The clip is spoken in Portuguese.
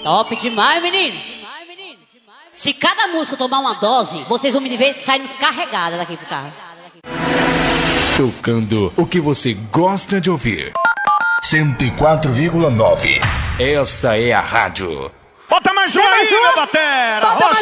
Top demais, menino. Se cada músico tomar uma dose, vocês vão me ver saindo carregada daqui pro carro. Tocando o que você gosta de ouvir. 104,9. Essa é a rádio. Bota mais uma aí, meu batera!